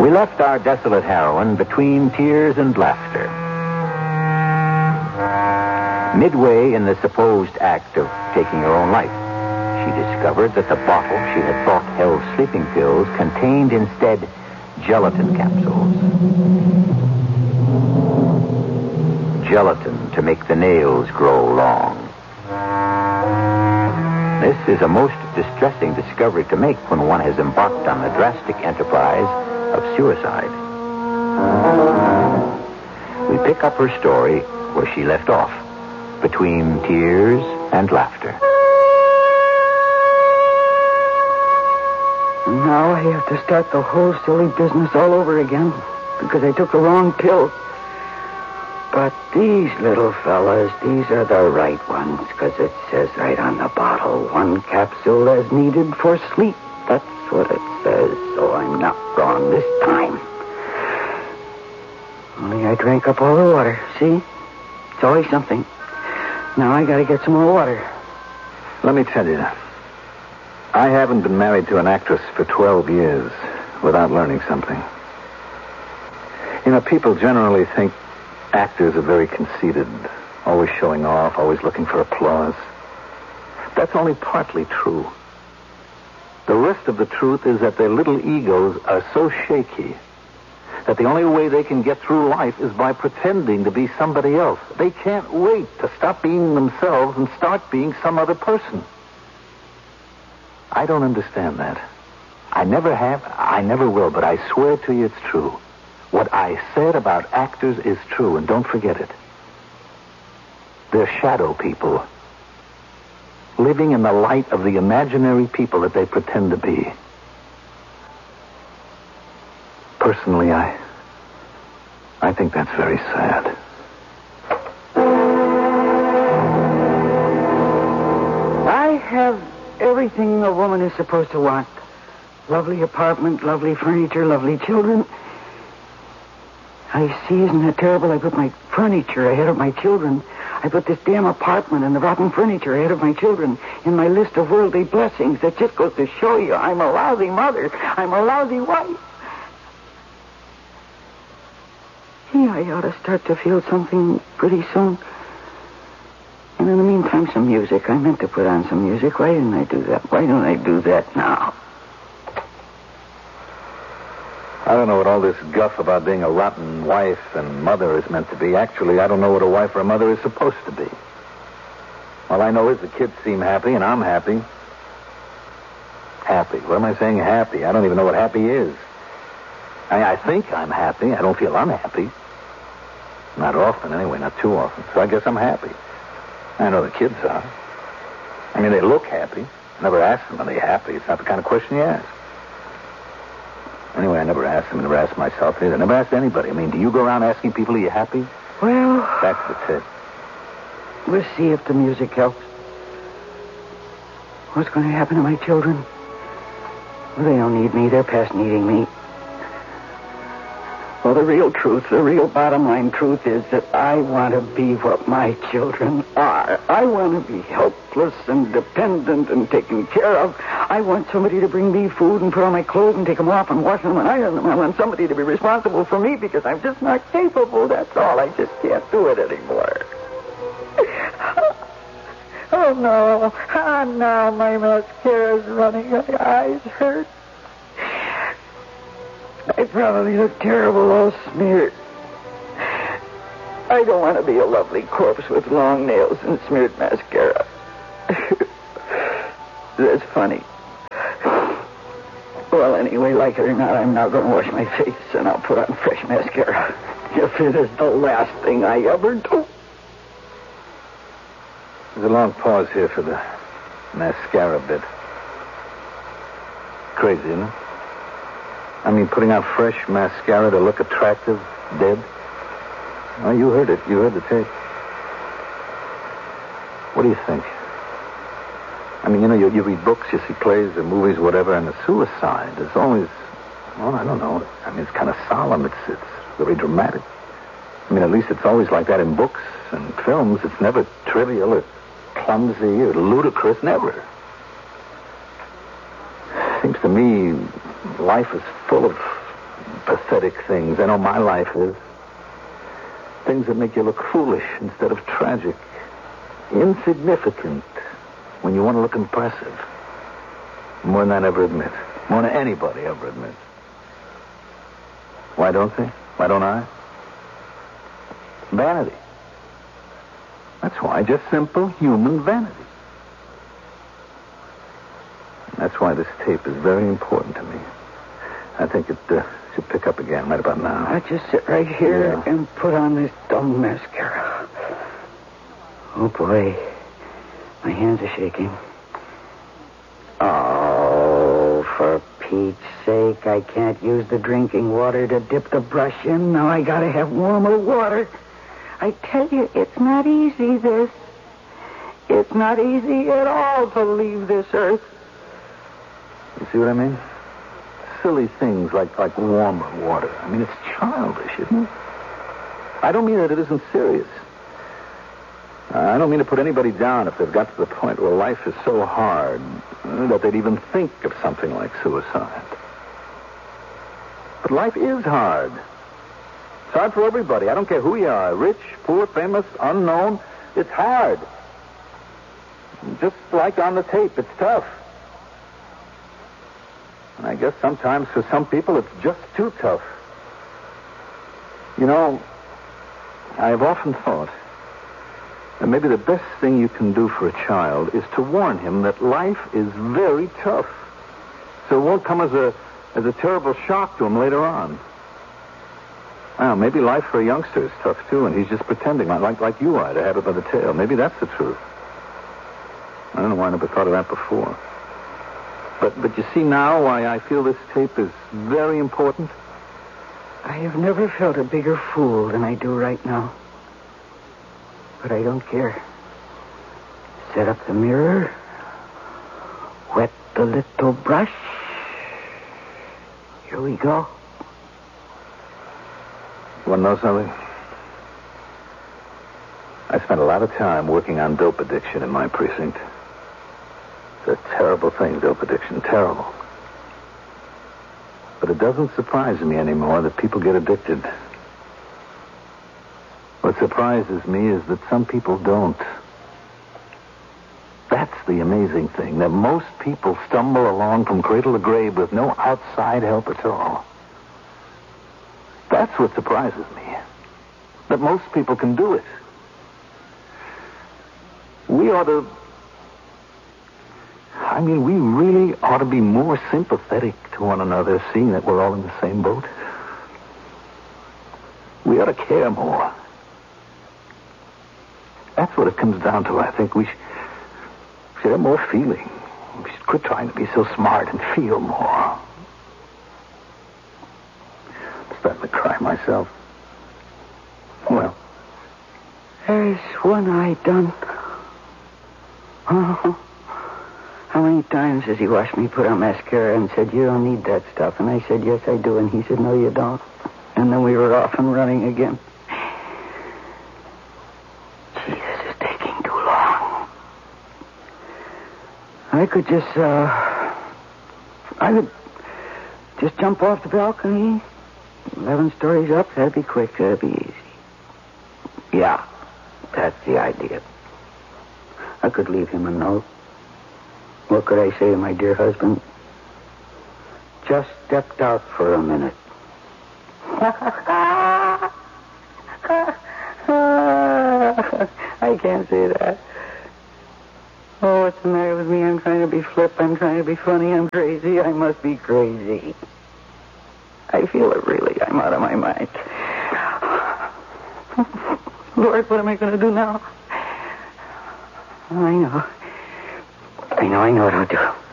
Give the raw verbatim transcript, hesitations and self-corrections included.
We left our desolate heroine between tears and laughter. Midway in the supposed act of taking her own life, she discovered that the bottle she had thought held sleeping pills contained instead gelatin capsules. Gelatin to make the nails grow long. This is a most distressing discovery to make when one has embarked on the drastic enterprise of suicide. We pick up her story where she left off, between tears and laughter. Now I have to start the whole silly business all over again because I took the wrong pill. But these little fellas, these are the right ones because it says right on the bottle, one capsule as needed for sleep. That's what it says, so I'm not wrong this time. Only I drank up all the water, see? It's always something. Now I gotta get some more water. Let me tell you, I haven't been married to an actress for twelve years without learning something. You know, people generally think actors are very conceited, always showing off, always looking for applause. That's only partly true. The rest of the truth is that their little egos are so shaky that the only way they can get through life is by pretending to be somebody else. They can't wait to stop being themselves and start being some other person. I don't understand that. I never have, I never will, but I swear to you it's true. What I said about actors is true, and don't forget it. They're shadow people, living in the light of the imaginary people that they pretend to be. Personally, I... I think that's very sad. I have everything a woman is supposed to want. Lovely apartment, lovely furniture, lovely children. I see, isn't that terrible? I put my furniture ahead of my children. I put this damn apartment and the rotten furniture ahead of my children in my list of worldly blessings. That just goes to show you I'm a lousy mother. I'm a lousy wife. Gee, I ought to start to feel something pretty soon. And in the meantime, some music. I meant to put on some music. Why didn't I do that? Why don't I do that now? I don't know what all this guff about being a rotten wife and mother is meant to be. Actually, I don't know what a wife or a mother is supposed to be. All I know is the kids seem happy and I'm happy. Happy. What am I saying? Happy. I don't even know what happy is. I, I think I'm happy. I don't feel unhappy. Not often, anyway. Not too often. So I guess I'm happy. I know the kids are. I mean, they look happy. I never ask them, are they happy? It's not the kind of question you ask. Anyway, I never asked them. I never asked myself either. I never asked anybody. I mean, do you go around asking people, are you happy? Well... That's the tip. We'll see if the music helps. What's going to happen to my children? Well, they don't need me. They're past needing me. Well, the real truth, the real bottom line truth is that I want to be what my children are. I want to be helpless and dependent and taken care of. I want somebody to bring me food and put on my clothes and take them off and wash them and iron them. I want somebody to be responsible for me because I'm just not capable. That's all. I just can't do it anymore. Oh, no. Ah, now my mascara's running. My eyes hurt. I probably look terrible, all smeared. I don't want to be a lovely corpse with long nails and smeared mascara. That's funny. Well, anyway, like it or not, I'm now going to wash my face and I'll put on fresh mascara. If it is the last thing I ever do. There's a long pause here for the mascara bit. Crazy, isn't it? I mean, putting on fresh mascara to look attractive, dead. Oh, you heard it. You heard the tape. What do you think? I mean, you know, you, you read books, you see plays or movies, whatever, and the suicide is always, well, I don't know. I mean, it's kind of solemn. It's, it's very dramatic. I mean, at least it's always like that in books and films. It's never trivial or clumsy or ludicrous, never. Seems to me life is full of pathetic things. I know my life is. Things that make you look foolish instead of tragic. Insignificant when you want to look impressive. More than I'd ever admit. More than anybody ever admits. Why don't they? Why don't I? Vanity. That's why. Just simple human vanity. That's why this tape is very important to me. I think it uh, should pick up again right about now. I'll just sit right here Yeah. and put on this dumb mascara. Oh, boy. My hands are shaking. Oh, for Pete's sake, I can't use the drinking water to dip the brush in. Now I gotta have warmer water. I tell you, it's not easy, this. It's not easy at all to leave this earth. You see what I mean? Silly things like, like warmer water. I mean, it's childish, isn't it? I don't mean that it isn't serious. Uh, I don't mean to put anybody down if they've got to the point where life is so hard uh, that they'd even think of something like suicide. But life is hard. It's hard for everybody. I don't care who you are, rich, poor, famous, unknown. It's hard. Just like on the tape, it's tough. And I guess sometimes for some people it's just too tough. You know, I've often thought that maybe the best thing you can do for a child is to warn him that life is very tough. So it won't come as a as a terrible shock to him later on. Well, maybe life for a youngster is tough too, and he's just pretending like like you are to have it by the tail. Maybe that's the truth. I don't know why I never thought of that before. But but you see now why I feel this tape is very important? I have never felt a bigger fool than I do right now. But I don't care. Set up the mirror. Wet the little brush. Here we go. You want to know something? I spent a lot of time working on dope addiction in my precinct. It's a terrible thing, dope addiction. Terrible. But it doesn't surprise me anymore that people get addicted. What surprises me is that some people don't. That's the amazing thing, that most people stumble along from cradle to grave with no outside help at all. That's what surprises me. That most people can do it. We ought to... I mean, we really ought to be more sympathetic to one another, seeing that we're all in the same boat. We ought to care more. That's what it comes down to. I think we sh- should have more feeling. We should quit trying to be so smart and feel more. I'm starting to cry myself. Well, There's one eye done. Oh. How many times has he watched me put on mascara and said, you don't need that stuff? And I said, yes, I do. And he said, no, you don't. And then we were off and running again. Jesus, it's taking too long. I could just, uh... I could just jump off the balcony. Eleven stories up. That'd be quick. That'd be easy. Yeah, that's the idea. I could leave him a note. What could I say to my dear husband? Just stepped out for a minute. I can't say that. Oh, what's the matter with me? I'm trying to be flip. I'm trying to be funny. I'm crazy. I must be crazy. I feel it really. I'm out of my mind. Lord, what am I going to do now? I know. I know, I know what I'll do.